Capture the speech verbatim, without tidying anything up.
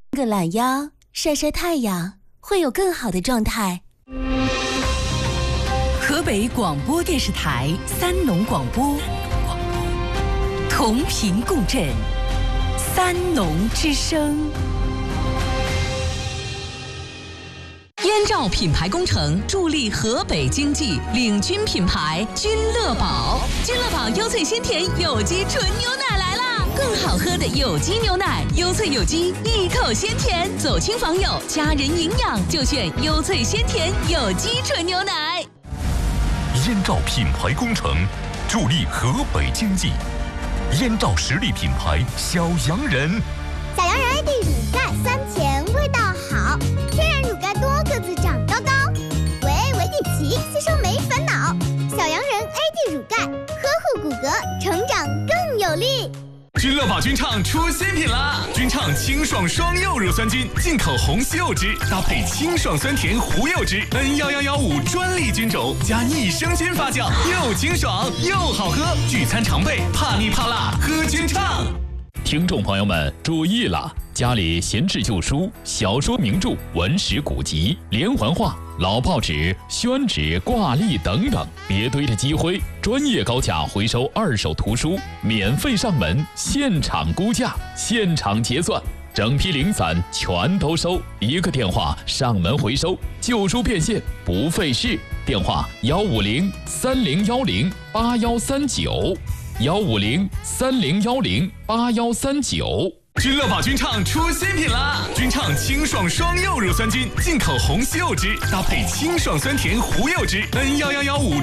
个懒腰，晒晒太阳，会有更好的状态。 河北广播电视台三农广播，同频共振，三农之声。燕赵品牌工程助力河北经济，领军品牌君乐宝。君乐宝优萃鲜甜有机纯牛奶来啦！更好喝的有机牛奶，优萃有机，一口鲜甜。走亲访友，家人营养就选优萃鲜甜有机纯牛奶。 燕赵品牌工程助力河北经济，燕赵实力品牌小洋人。 小洋人 A D 乳钙酸甜，味道好，天然乳钙多，个子长高高。喂，维迪奇，吸收没烦恼。小洋人 A D 乳钙，呵护骨骼，成长更有力。 君乐宝君畅出新品啦！君畅清爽双柚乳酸菌，进口红西柚汁，搭配清爽酸甜胡柚汁 N 一一一五专利菌种，加益生菌发酵，又清爽又好喝。聚餐常备，怕腻怕辣，喝君畅。 听众朋友们注意了，家里闲置旧书、小说名著、文史古籍、连环画、老报纸、宣纸、挂历等等，别堆着积灰。专业高价回收二手图书，免费上门，现场估价，现场结算，整批零散全都收。一个电话上门回收，旧书变现不费事。电话幺五零三零幺零八幺三九。幺五零三零幺零八幺三九。 君乐宝君畅出新品啦！君畅清爽双柚乳酸菌，进口红西柚汁，搭配清爽酸甜胡柚汁 N 一一一五